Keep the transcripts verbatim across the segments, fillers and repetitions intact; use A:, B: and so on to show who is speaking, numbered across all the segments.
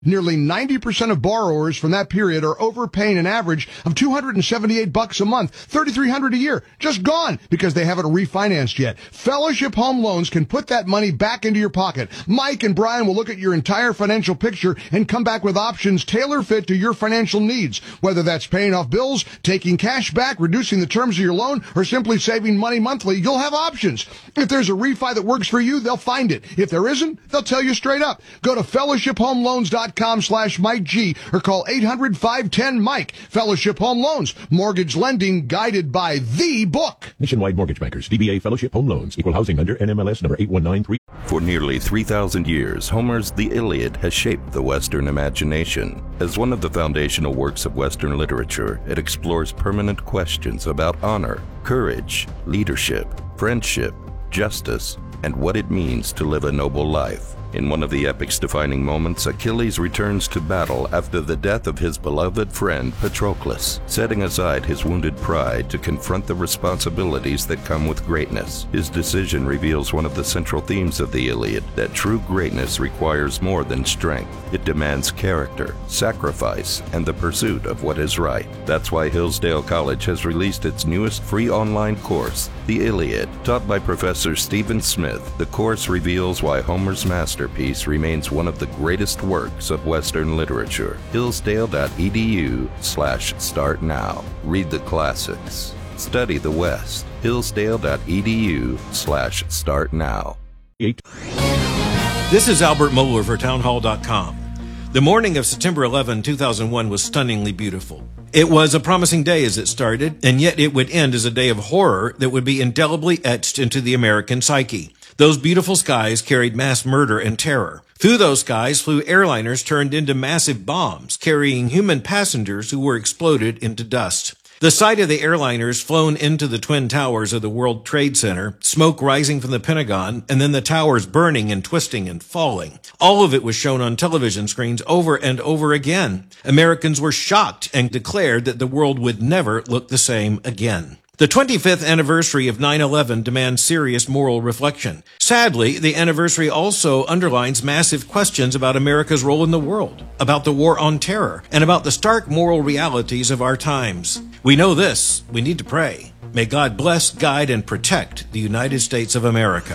A: Nearly ninety percent of borrowers from that period are overpaying an average of two hundred seventy-eight bucks a month, thirty-three hundred a year, just gone because they haven't refinanced yet. Fellowship Home Loans can put that money back into your pocket. Mike and Brian will look at your entire financial picture and come back with options tailor-fit to your financial needs. Whether that's paying off bills, taking cash back, reducing the terms of your loan, or simply saving money monthly, you'll have options. If there's a refi that works for you, they'll find it. If there isn't, they'll tell you straight up. Go to fellowship home loans dot com slash Mike G or call eight hundred, five one zero, Mike. Fellowship Home Loans. Mortgage lending guided by the book.
B: Nationwide Mortgage Bankers. D B A Fellowship Home Loans. Equal housing lender. N M L S number eight one nine three.
C: For nearly three thousand years, Homer's The Iliad has shaped the Western imagination. As one of the foundational works of Western literature, it explores permanent questions about honor, courage, leadership, friendship, justice, and what it means to live a noble life. In one of the epic's defining moments, Achilles returns to battle after the death of his beloved friend Patroclus, setting aside his wounded pride to confront the responsibilities that come with greatness. His decision reveals one of the central themes of the Iliad, that true greatness requires more than strength. It demands character, sacrifice, and the pursuit of what is right. That's why Hillsdale College has released its newest free online course, The Iliad. Taught by Professor Stephen Smith, the course reveals why Homer's master Masterpiece remains one of the greatest works of Western literature. Hillsdale.edu slash start now. Read the classics. Study the West. Hillsdale.edu slash start now.
B: Eight.
D: This is Albert Mohler for townhall dot com. The morning of September eleventh, two thousand one was stunningly beautiful. It was a promising day as it started, and yet it would end as a day of horror that would be indelibly etched into the American psyche. Those beautiful skies carried mass murder and terror. Through those skies flew airliners turned into massive bombs, carrying human passengers who were exploded into dust. The sight of the airliners flown into the Twin Towers of the World Trade Center, smoke rising from the Pentagon, and then the towers burning and twisting and falling. All of it was shown on television screens over and over again. Americans were shocked and declared that the world would never look the same again. The twenty-fifth anniversary of nine eleven demands serious moral reflection. Sadly, the anniversary also underlines massive questions about America's role in the world, about the war on terror, and about the stark moral realities of our times. We know this. We need to pray. May God bless, guide, and protect the United States of America.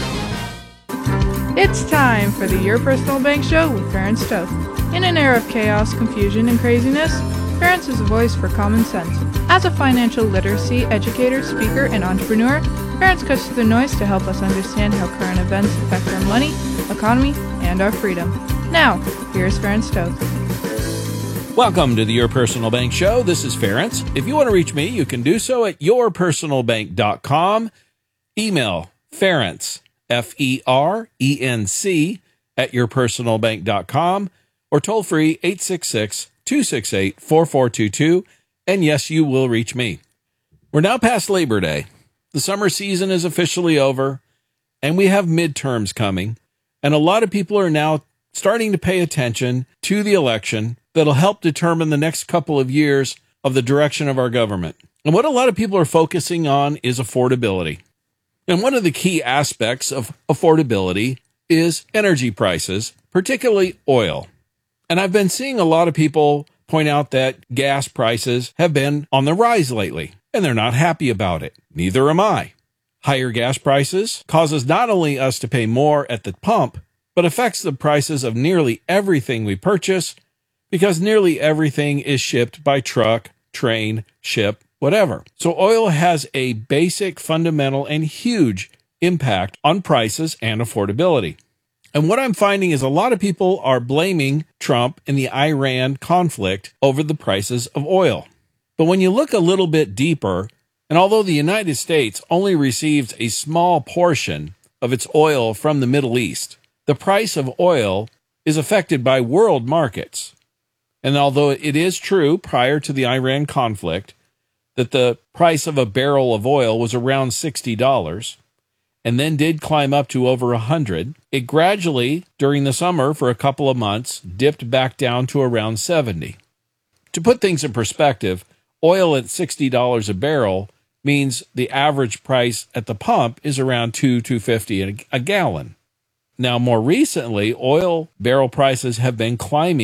E: It's time for the Your Personal Bank Show with Ferenc Toth. In an era of chaos, confusion, and craziness, Ferenc is a voice for common sense. As a financial literacy educator, speaker, and entrepreneur, Ferenc cuts through the noise to help us understand how current events affect our money, economy, and our freedom. Now, here's Ferenc Toth.
F: Welcome to the Your Personal Bank Show. This is Ferenc. If you want to reach me, you can do so at your personal bank dot com. Email Ferenc, F E R E N C, at your personal bank dot com, or toll free eight six six, two six eight, four four two two. And yes, you will reach me. We're now past Labor Day. The summer season is officially over, and we have midterms coming. And a lot of people are now starting to pay attention to the election that'll help determine the next couple of years of the direction of our government. And what a lot of people are focusing on is affordability. And one of the key aspects of affordability is energy prices, particularly oil. And I've been seeing a lot of people point out that gas prices have been on the rise lately, and they're not happy about it. Neither am I. Higher gas prices causes not only us to pay more at the pump, but affects the prices of nearly everything we purchase, because nearly everything is shipped by truck, train, ship, whatever. So oil has a basic, fundamental, and huge impact on prices and affordability. And what I'm finding is a lot of people are blaming Trump and the Iran conflict over the prices of oil. But when you look a little bit deeper, and although the United States only receives a small portion of its oil from the Middle East, the price of oil is affected by world markets. And although it is true prior to the Iran conflict that the price of a barrel of oil was around sixty dollars, and then did climb up to over one hundred dollars, it gradually, during the summer for a couple of months, dipped back down to around seventy dollars. To put things in perspective, oil at sixty dollars a barrel means the average price at the pump is around two dollars, two dollars and fifty cents a gallon. Now, more recently, oil barrel prices have been climbing